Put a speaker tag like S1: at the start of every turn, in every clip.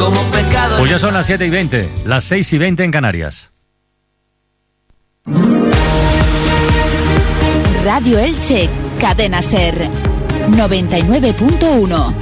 S1: como pecado.
S2: Pues ya son las 7:20, las 6:20 en Canarias.
S3: Radio Elche, Cadena Ser, 99.1.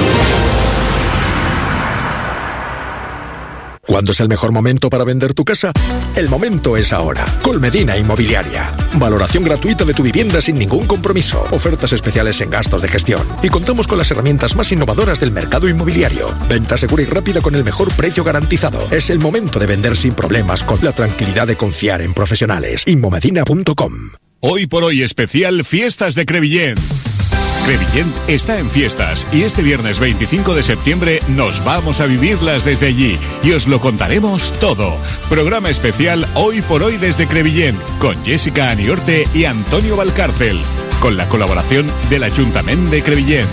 S4: ¿Cuándo es el mejor momento para vender tu casa? El momento es ahora. Colmedina Inmobiliaria. Valoración gratuita de tu vivienda sin ningún compromiso. Ofertas especiales en gastos de gestión. Y contamos con las herramientas más innovadoras del mercado inmobiliario. Venta segura y rápida con el mejor precio garantizado. Es el momento de vender sin problemas con la tranquilidad de confiar en profesionales. Inmomedina.com.
S5: Hoy por hoy especial Fiestas de Crevillent. Crevillent está en fiestas y este viernes 25 de septiembre nos vamos a vivirlas desde allí y os lo contaremos todo. Programa especial Hoy por hoy desde Crevillent con Jessica Aniorte y Antonio Valcárcel, con la colaboración del Ayuntamiento de Crevillent.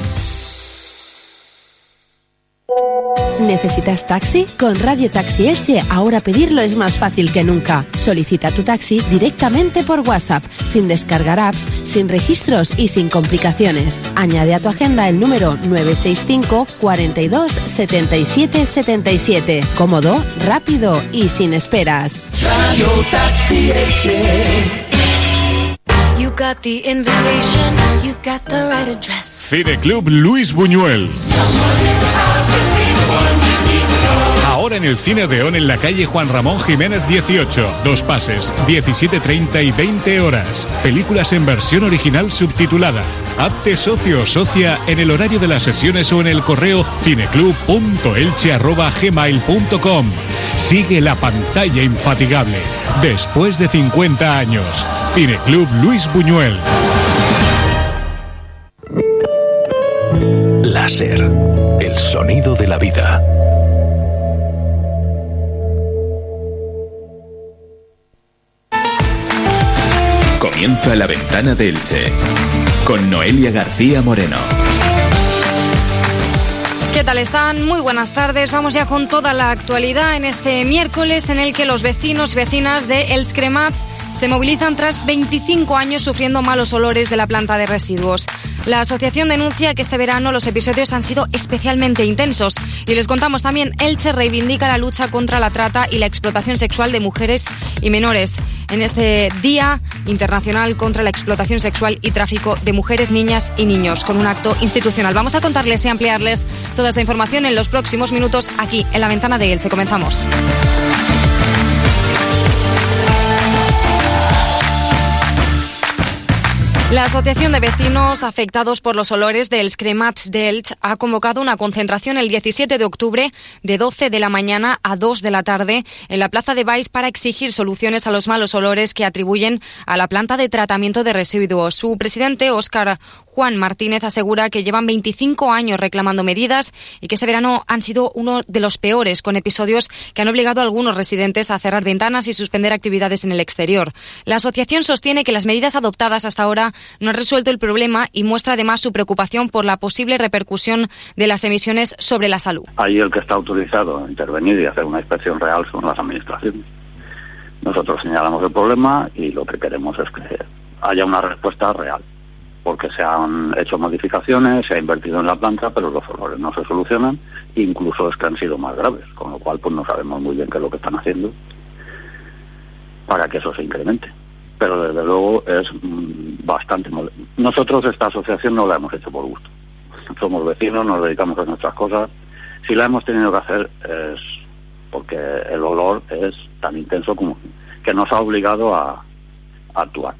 S6: ¿Necesitas taxi? Con Radio Taxi Elche ahora pedirlo es más fácil que nunca. Solicita tu taxi directamente por WhatsApp, sin descargar apps, sin registros y sin complicaciones. Añade a tu agenda el número 965 42 77 77. Cómodo, rápido y sin esperas.
S1: Radio Taxi Elche.
S7: You got the invitation, you got the right address.
S5: Cineclub Luis Buñuel. Ahora en el Cine Odeón en la calle Juan Ramón Jiménez 18. 2 pases, 17:30 y 20 horas. Películas en versión original subtitulada. Hazte socio o socia en el horario de las sesiones o en el correo cineclub.elche@gmail.com. Sigue la pantalla infatigable. Después de 50 años. Cineclub Luis Buñuel.
S4: Láser. El sonido de la vida.
S8: Comienza La Ventana de Elche con Noelia García Moreno.
S9: ¿Qué tal están? Muy buenas tardes. Vamos ya con toda la actualidad en este miércoles en el que los vecinos y vecinas de Els Cremats se movilizan tras 25 años sufriendo malos olores de la planta de residuos. La asociación denuncia que este verano los episodios han sido especialmente intensos y les contamos también, Elche reivindica la lucha contra la trata y la explotación sexual de mujeres y menores en este Día Internacional contra la Explotación Sexual y Tráfico de Mujeres, Niñas y Niños, con un acto institucional. Vamos a contarles y ampliarles toda esta información en los próximos minutos aquí en La Ventana de Elche. Comenzamos. La Asociación de Vecinos Afectados por los Olores de Els Cremats de Elche ha convocado una concentración el 17 de octubre de 12 de la mañana a 2 de la tarde en la Plaza de Baix para exigir soluciones a los malos olores que atribuyen a la planta de tratamiento de residuos. Su presidente, Óscar Juan Martínez, asegura que llevan 25 años reclamando medidas y que este verano han sido uno de los peores, con episodios que han obligado a algunos residentes a cerrar ventanas y suspender actividades en el exterior. La asociación sostiene que las medidas adoptadas hasta ahora no han resuelto el problema y muestra además su preocupación por la posible repercusión de las emisiones sobre la salud.
S10: Ahí el que está autorizado a intervenir y hacer una inspección real son las administraciones. Nosotros señalamos el problema y lo que queremos es que haya una respuesta real, porque se han hecho modificaciones, se ha invertido en la planta, pero los olores no se solucionan, incluso es que han sido más graves, con lo cual pues no sabemos muy bien qué es lo que están haciendo para que eso se incremente. Pero desde luego es bastante molesto. Nosotros esta asociación no la hemos hecho por gusto. Somos vecinos, nos dedicamos a nuestras cosas. Si la hemos tenido que hacer es porque el olor es tan intenso como que nos ha obligado a actuar.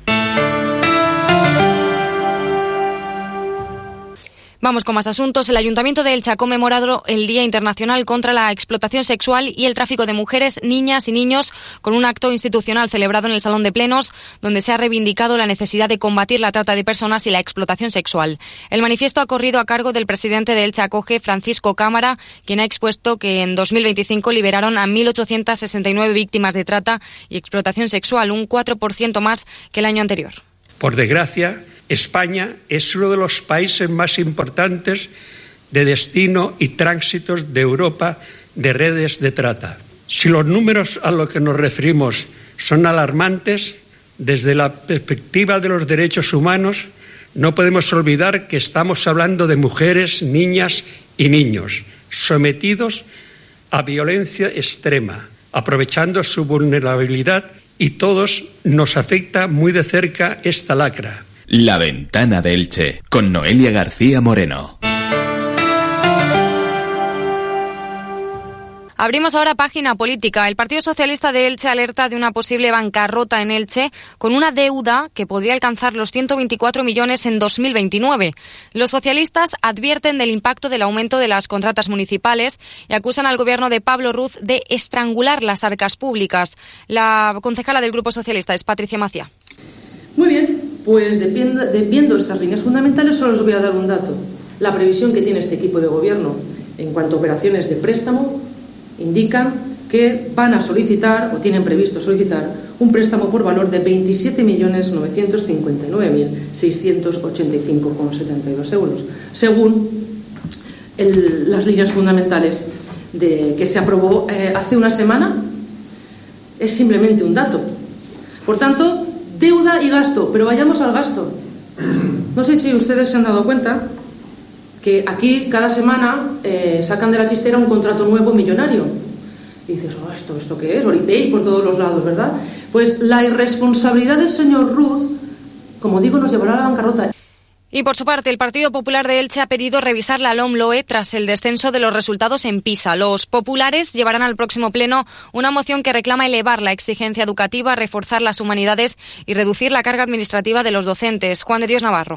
S9: Vamos con más asuntos. El Ayuntamiento de Elche ha conmemorado el Día Internacional contra la Explotación Sexual y el Tráfico de Mujeres, Niñas y Niños con un acto institucional celebrado en el Salón de Plenos, donde se ha reivindicado la necesidad de combatir la trata de personas y la explotación sexual. El manifiesto ha corrido a cargo del presidente de Elche Acoge, Francisco Cámara, quien ha expuesto que en 2025 liberaron a 1.869 víctimas de trata y explotación sexual, un 4% más que el año anterior.
S11: Por desgracia, España es uno de los países más importantes de destino y tránsitos de Europa de redes de trata. Si los números a los que nos referimos son alarmantes, desde la perspectiva de los derechos humanos, no podemos olvidar que estamos hablando de mujeres, niñas y niños. sometidos a violencia extrema, aprovechando su vulnerabilidad, y todos nos afecta muy de cerca esta lacra.
S8: La Ventana de Elche, con Noelia García Moreno.
S9: Abrimos ahora página política. El Partido Socialista de Elche alerta de una posible bancarrota en Elche con una deuda que podría alcanzar los 124 millones en 2029. Los socialistas advierten del impacto del aumento de las contratas municipales y acusan al gobierno de Pablo Ruz de estrangular las arcas públicas. La concejala del Grupo Socialista es Patricia Maciá.
S12: Muy bien, pues viendo estas líneas fundamentales solo os voy a dar un dato. La previsión que tiene este equipo de gobierno en cuanto a operaciones de préstamo indican que van a solicitar, o tienen previsto solicitar, un préstamo por valor de 27.959.685,72 euros, según las líneas fundamentales que se aprobó hace una semana. Es simplemente un dato. Por tanto, deuda y gasto, pero vayamos al gasto. No sé si ustedes se han dado cuenta que aquí cada semana sacan de la chistera un contrato nuevo millonario. Y dices, ¿esto qué es? Oripay por todos los lados, ¿verdad? Pues la irresponsabilidad del señor Ruz, como digo, nos llevará a la bancarrota.
S9: Y por su parte, el Partido Popular de Elche ha pedido revisar la LOMLOE tras el descenso de los resultados en PISA. Los populares llevarán al próximo pleno una moción que reclama elevar la exigencia educativa, reforzar las humanidades y reducir la carga administrativa de los docentes. Juan de Dios Navarro.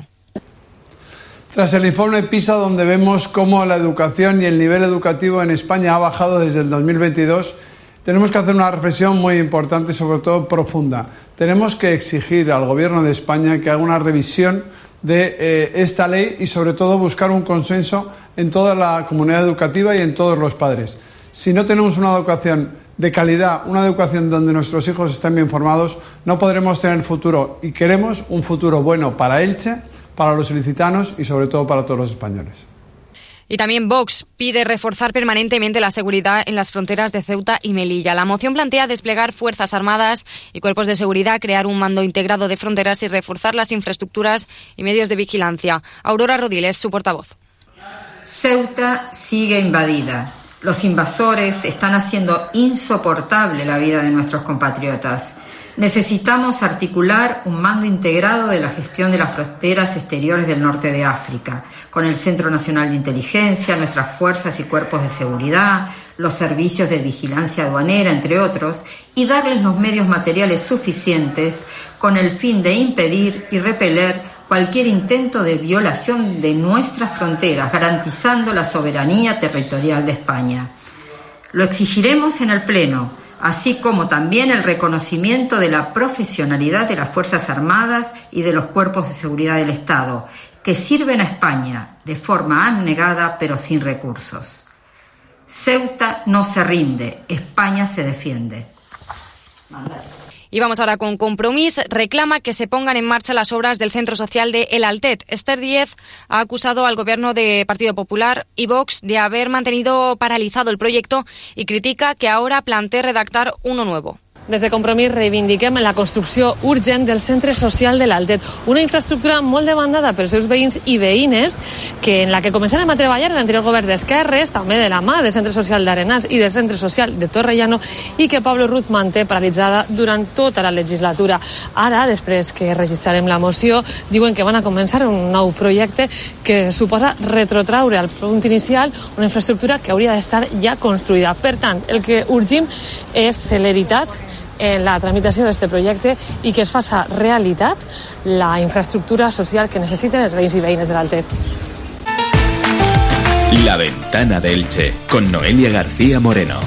S13: Tras el informe PISA, donde vemos cómo la educación y el nivel educativo en España ha bajado desde el 2022, tenemos que hacer una reflexión muy importante y sobre todo profunda. Tenemos que exigir al Gobierno de España que haga una revisión de esta ley y sobre todo buscar un consenso en toda la comunidad educativa y en todos los padres. Si no tenemos una educación de calidad, una educación donde nuestros hijos estén bien formados, no podremos tener futuro, y queremos un futuro bueno para Elche, para los ilicitanos y sobre todo para todos los españoles.
S9: Y también Vox pide reforzar permanentemente la seguridad en las fronteras de Ceuta y Melilla. La moción plantea desplegar fuerzas armadas y cuerpos de seguridad, crear un mando integrado de fronteras y reforzar las infraestructuras y medios de vigilancia. Aurora Rodiles, su portavoz.
S14: Ceuta sigue invadida. Los invasores están haciendo insoportable la vida de nuestros compatriotas. Necesitamos articular un mando integrado de la gestión de las fronteras exteriores del norte de África, con el Centro Nacional de Inteligencia, nuestras fuerzas y cuerpos de seguridad, los servicios de vigilancia aduanera, entre otros, y darles los medios materiales suficientes con el fin de impedir y repeler cualquier intento de violación de nuestras fronteras, garantizando la soberanía territorial de España. Lo exigiremos en el Pleno, así como también el reconocimiento de la profesionalidad de las Fuerzas Armadas y de los cuerpos de seguridad del Estado, que sirven a España de forma abnegada pero sin recursos. Ceuta no se rinde, España se defiende.
S9: Y vamos ahora con Compromís. Reclama que se pongan en marcha las obras del Centro Social de El Altet. Esther Díez ha acusado al gobierno de Partido Popular y Vox de haber mantenido paralizado el proyecto y critica que ahora plantee redactar uno nuevo.
S15: Des de Compromís reivindiquem la construcció urgent del Centre Social de l'Altet, una infraestructura molt demandada pels seus veïns i veïnes, en la que començarem a treballar en l'anterior govern d'Esquerres, també de la mà del Centre Social d'Arenals i del Centre Social de Torrellano, i que Pablo Ruz manté paralitzada durant tota la legislatura. Ara, després que registrarem la moció, diuen que van a començar un nou projecte que suposa retrotraure al punt inicial una infraestructura que hauria d'estar ja construïda. Per tant, el que urgim és celeritat en la tramitació d'aquest projecte i que es faça realitat la infraestructura social que necessiten els veïns i veïnes de l'Altet.
S8: La Ventana de Elche, con Noelia García Moreno.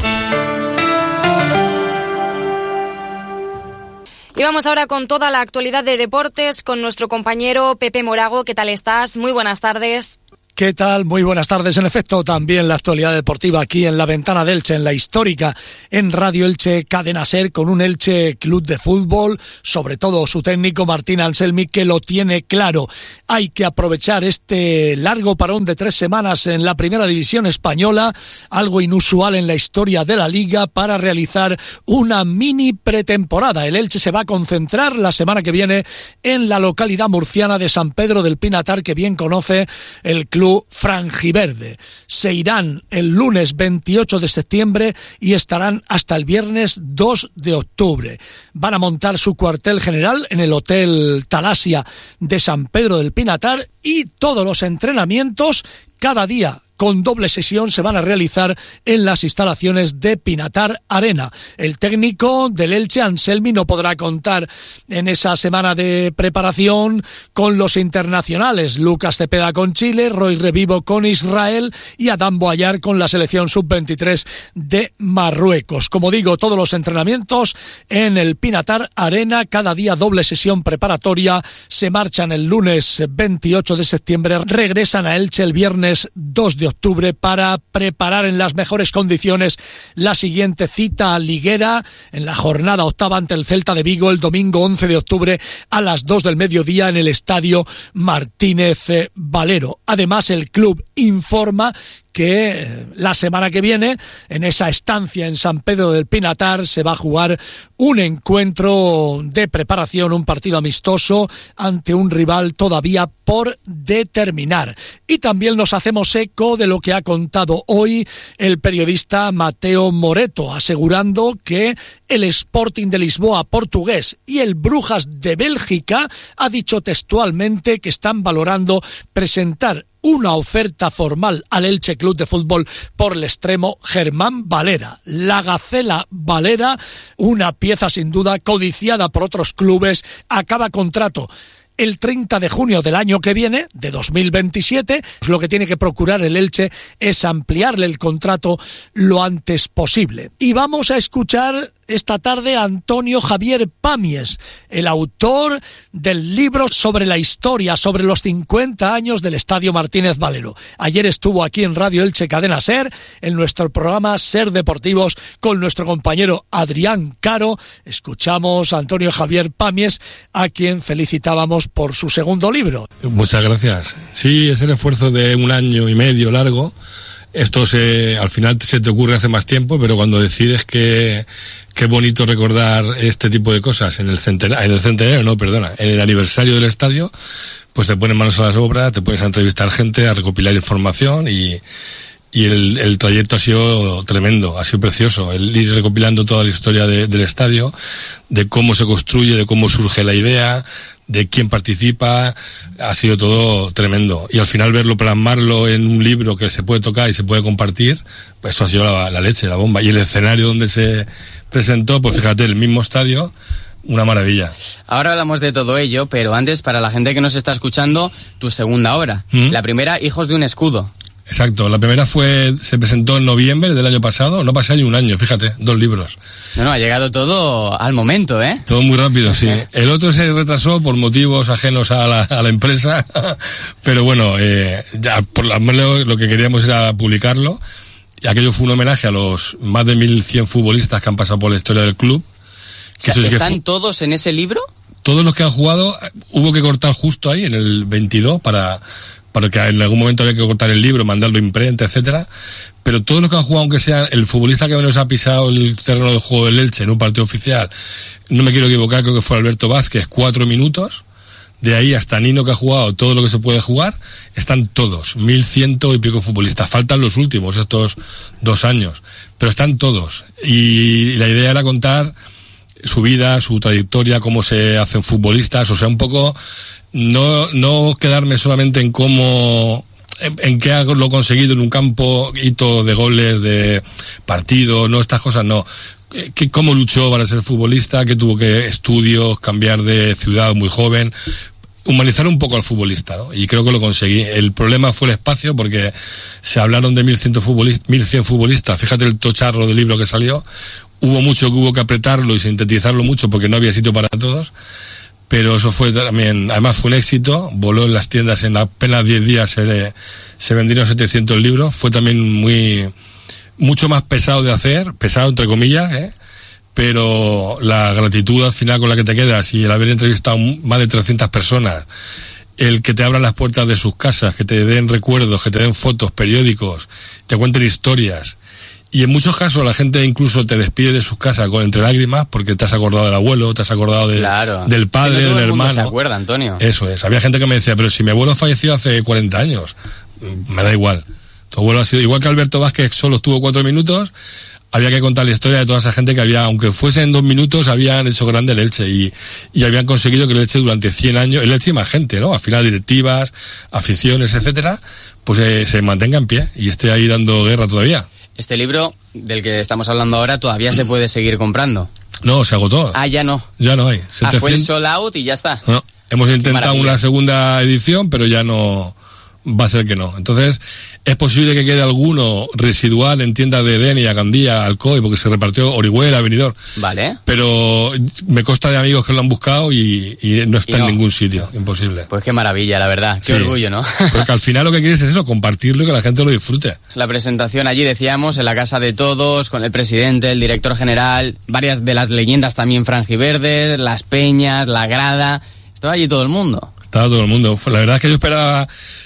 S9: Y vamos ahora con toda la actualidad de deportes con nuestro compañero Pepe Morago. ¿Qué tal estás? Muy buenas tardes.
S16: ¿Qué tal? Muy buenas tardes. En efecto, también la actualidad deportiva aquí en la Ventana de Elche, en la histórica, en Radio Elche Cadena SER, con un Elche Club de Fútbol, sobre todo su técnico Martín Anselmi, que lo tiene claro. Hay que aprovechar este largo parón de 3 semanas en la Primera División Española, algo inusual en la historia de la Liga, para realizar una mini pretemporada. El Elche se va a concentrar la semana que viene en la localidad murciana de San Pedro del Pinatar, que bien conoce el club club franjiverde. Se irán el lunes 28 de septiembre y estarán hasta el viernes 2 de octubre. Van a montar su cuartel general en el Hotel Talasia de San Pedro del Pinatar y todos los entrenamientos cada día con doble sesión se van a realizar en las instalaciones de Pinatar Arena. El técnico del Elche, Anselmi, no podrá contar en esa semana de preparación con los internacionales. Lucas Cepeda con Chile, Roy Revivo con Israel y Adam Boyar con la selección sub-23 de Marruecos. Como digo, todos los entrenamientos en el Pinatar Arena, cada día doble sesión preparatoria. Se marchan el lunes 28 de septiembre, regresan a Elche el viernes 2 de octubre para preparar en las mejores condiciones la siguiente cita liguera en la jornada octava ante el Celta de Vigo el domingo 11 de octubre a las 2 del mediodía en el Estadio Martínez Valero. Además, el club informa que la semana que viene, en esa estancia en San Pedro del Pinatar, se va a jugar un encuentro de preparación, un partido amistoso ante un rival todavía por determinar. Y también nos hacemos eco de lo que ha contado hoy el periodista Mateo Moreto, asegurando que el Sporting de Lisboa portugués y el Brujas de Bélgica ha dicho textualmente que están valorando presentar una oferta formal al Elche Club de Fútbol por el extremo Germán Valera. La Gacela Valera, una pieza sin duda codiciada por otros clubes, acaba contrato el 30 de junio del año que viene, de 2027, lo que tiene que procurar el Elche es ampliarle el contrato lo antes posible. Y vamos a escuchar esta tarde a Antonio Javier Pamies, el autor del libro sobre la historia, sobre los 50 años del Estadio Martínez Valero. Ayer estuvo aquí en Radio Elche Cadena SER, en nuestro programa SER Deportivos, con nuestro compañero Adrián Caro. Escuchamos a Antonio Javier Pamies, a quien felicitábamos por su segundo libro.
S17: Muchas gracias. Sí, es el esfuerzo de un año y medio largo. Esto al final se te ocurre hace más tiempo, pero cuando decides que qué bonito recordar este tipo de cosas en el aniversario del estadio, pues te pones manos a las obras, te pones a entrevistar gente, a recopilar información y el trayecto ha sido tremendo, ha sido precioso, el ir recopilando toda la historia del estadio, de cómo se construye, de cómo surge la idea, de quién participa, ha sido todo tremendo. Y al final verlo, plasmarlo en un libro que se puede tocar y se puede compartir, pues eso ha sido la leche, la bomba. Y el escenario donde se presentó, pues fíjate, el mismo estadio, una maravilla.
S18: Ahora hablamos de todo ello, pero antes, para la gente que nos está escuchando, tu segunda obra. La primera, Hijos de un escudo.
S17: Exacto, la primera se presentó en noviembre del año pasado, no pasa ni un año, fíjate, 2 libros.
S18: No, ha llegado todo al momento, ¿eh?
S17: Todo muy rápido, sí. El otro se retrasó por motivos ajenos a la empresa, pero bueno, ya por lo que queríamos era publicarlo, y aquello fue un homenaje a los más de 1.100 futbolistas que han pasado por la historia del club.
S18: Que ¿están todos en ese libro?
S17: Todos los que han jugado, hubo que cortar justo ahí, en el 22, para que en algún momento había que cortar el libro, mandarlo a imprenta, etcétera, pero todos los que han jugado, aunque sea el futbolista que menos ha pisado el terreno de juego del Elche en un partido oficial, no me quiero equivocar, creo que fue Alberto Vázquez, 4 minutos, de ahí hasta Nino, que ha jugado todo lo que se puede jugar, están todos, 1.100 y pico futbolistas, faltan los últimos, estos 2 años, pero están todos, y la idea era contar su vida, su trayectoria, cómo se hacen futbolistas, o sea, un poco no quedarme solamente en cómo, en qué hago lo conseguido en un campo, hito de goles, de partido, no estas cosas, no. Cómo luchó para ser futbolista, que tuvo que estudios, cambiar de ciudad muy joven, humanizar un poco al futbolista, ¿no? Y creo que lo conseguí. El problema fue el espacio, porque se hablaron de 1.100 futbolistas, fíjate el tocharro del libro que salió, hubo que apretarlo y sintetizarlo mucho porque no había sitio para todos, pero eso fue también, además fue un éxito, voló en las tiendas, en apenas 10 días se vendieron 700 libros, fue también mucho más pesado de hacer, pesado entre comillas, pero la gratitud al final con la que te quedas y el haber entrevistado más de 300 personas, el que te abran las puertas de sus casas, que te den recuerdos, que te den fotos, periódicos, te cuenten historias, Y en muchos casos la gente incluso te despide de sus casas con entre lágrimas porque te has acordado del abuelo, te has acordado del padre, del hermano.
S18: ¿Se acuerda, Antonio?
S17: Eso es. Había gente que me decía, pero si mi abuelo falleció hace 40 años, me da igual. Tu abuelo ha sido igual que Alberto Vázquez, solo estuvo 4 minutos. Había que contar la historia de toda esa gente que había, aunque fuese en 2 minutos, habían hecho grande el Elche y habían conseguido que el Elche durante 100 años, el Elche y más gente, ¿no? Al final directivas, aficiones, etcétera, pues se mantenga en pie y esté ahí dando guerra todavía.
S18: Este libro del que estamos hablando ahora todavía se puede seguir comprando.
S17: No, se agotó.
S18: Ah, ya no.
S17: Ya no hay. 700...
S18: fue el sold out y ya está.
S17: No, hemos intentado una segunda edición, pero ya no... Va a ser que no. Entonces, es posible que quede alguno residual en tiendas de Denia, Gandía, Alcoy, porque se repartió Orihuela, Benidorm.
S18: Vale.
S17: Pero me consta de amigos que lo han buscado y no está en ningún sitio. Imposible.
S18: Pues qué maravilla, la verdad. Qué orgullo, ¿no?
S17: Porque al final lo que quieres es eso, compartirlo y que la gente lo disfrute.
S18: La presentación allí, decíamos, en la casa de todos, con el presidente, el director general, varias de las leyendas también franjiverdes, las peñas, la grada. Estaba allí todo el mundo.
S17: Estaba todo el mundo. La verdad es que yo esperaba...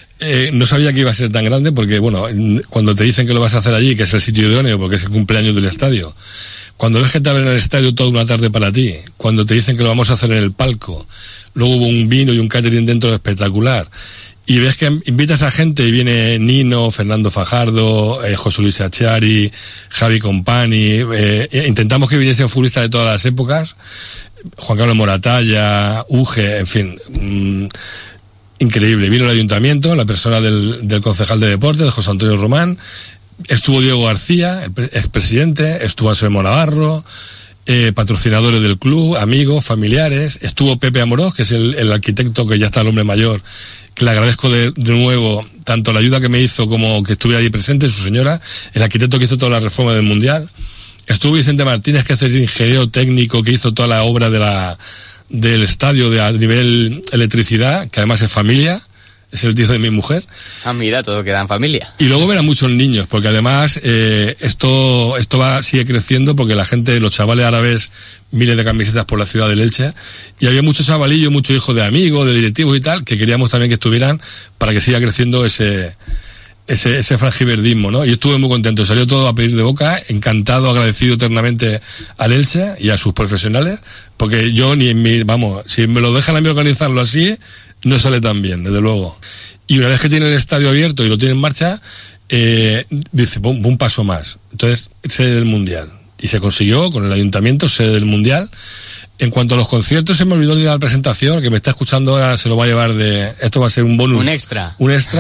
S17: no sabía que iba a ser tan grande porque, bueno, cuando te dicen que lo vas a hacer allí, que es el sitio idóneo porque es el cumpleaños del estadio, cuando ves que te abren el estadio toda una tarde para ti, cuando te dicen que lo vamos a hacer en el palco, luego hubo un vino y un catering dentro espectacular, y ves que invitas a gente y viene Nino, Fernando Fajardo, José Luis Achari, Javi Compani, intentamos que viniesen futbolistas de todas las épocas, Juan Carlos Moratalla, Uge, en fin... Increíble. Vino el ayuntamiento, la persona del concejal de deportes, de José Antonio Román, estuvo Diego García, el expresidente, estuvo Anselmo Navarro, patrocinadores del club, amigos, familiares, estuvo Pepe Amorós, que es el arquitecto que ya está el hombre mayor, que le agradezco de nuevo tanto la ayuda que me hizo como que estuviera allí presente, su señora, el arquitecto que hizo toda la reforma del Mundial. Estuvo Vicente Martínez, que es el ingeniero técnico que hizo toda la obra del estadio a nivel electricidad, que además es familia, es el tío de mi mujer.
S18: Ah, mira, todo queda en familia.
S17: Y luego ver a muchos niños, porque además esto sigue creciendo porque la gente, los chavales árabes, miles de camisetas por la ciudad de Elche, y había muchos chavalillos, muchos hijos de amigos, de directivos y tal, que queríamos también que estuvieran para que siga creciendo ese frangiverdismo, ¿no? Y estuve muy contento, salió todo a pedir de boca, encantado, agradecido eternamente al Elche y a sus profesionales, porque yo ni en si me lo dejan a mí organizarlo así, no sale tan bien, desde luego. Y una vez que tiene el estadio abierto y lo tiene en marcha, dice, un paso más. Entonces, sede del Mundial. Y se consiguió con el ayuntamiento, sede del Mundial. En cuanto a los conciertos, se me olvidó de la presentación, que me está escuchando ahora se lo va a llevar esto va a ser un bonus.
S18: Un extra.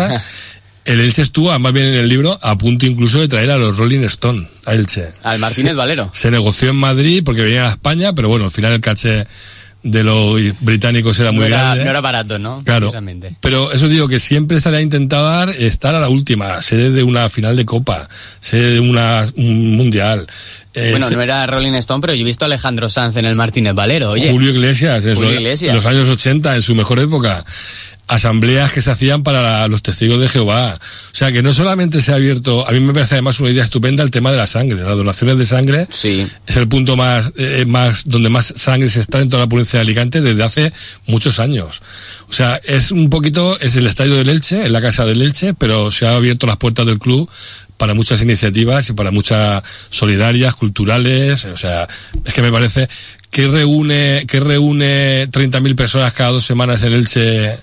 S17: El Elche estuvo, más bien en el libro, a punto incluso de traer a los Rolling Stone a Elche.
S18: Al Martínez Valero.
S17: Se negoció en Madrid porque venían a España, pero bueno, al final el caché de los británicos era muy grande.
S18: No era barato, ¿no?
S17: Claro. Pero eso digo, que siempre se le ha intentado estar a la última, sede de una final de Copa, sede de un mundial.
S18: No era Rolling Stone, pero yo he visto a Alejandro Sanz en el Martínez Valero, oye.
S17: Julio Iglesias. En los años 80, en su mejor época. Asambleas que se hacían para los testigos de Jehová. O sea, que no solamente se ha abierto, a mí me parece además una idea estupenda el tema de la sangre, las donaciones de sangre.
S18: Sí.
S17: Es el punto más donde más sangre se está en toda la provincia de Alicante desde hace muchos años. O sea, es el estadio del Elche, es la casa del Elche, pero se han abierto las puertas del club para muchas iniciativas y para muchas solidarias, culturales. O sea, es que me parece que reúne 30.000 personas cada 2 semanas en Elche.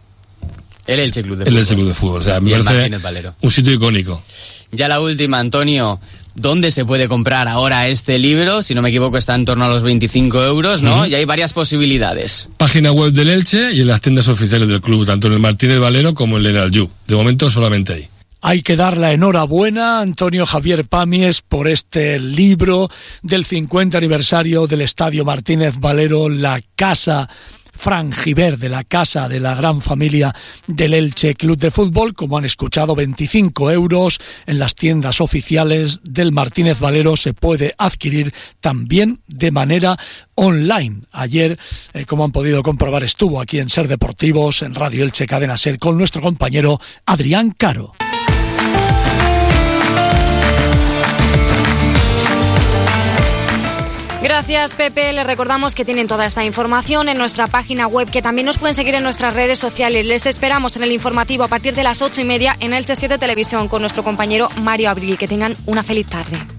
S18: El Elche Club de
S17: Fútbol. El Elche
S18: Club
S17: de Fútbol. O sea, me parece un sitio icónico.
S18: Ya la última, Antonio. ¿Dónde se puede comprar ahora este libro? Si no me equivoco, está en torno a los 25 euros, ¿no? Uh-huh. Y hay varias posibilidades.
S17: Página web del Elche y en las tiendas oficiales del club, tanto en el Martínez Valero como en el Aljub. De momento solamente ahí.
S16: Hay que dar la enhorabuena a Antonio Javier Pamies por este libro del 50 aniversario del Estadio Martínez Valero, la casa franjiverde, la casa de la gran familia del Elche Club de Fútbol. Como han escuchado, 25 euros en las tiendas oficiales del Martínez Valero. Se puede adquirir también de manera online. Ayer, como han podido comprobar, estuvo aquí en Ser Deportivos, en Radio Elche Cadena Ser, con nuestro compañero Adrián Caro.
S9: Gracias, Pepe. Les recordamos que tienen toda esta información en nuestra página web, que también nos pueden seguir en nuestras redes sociales. Les esperamos en el informativo a partir de las 8:30 en Elche 7 Televisión con nuestro compañero Mario Abril. Que tengan una feliz tarde.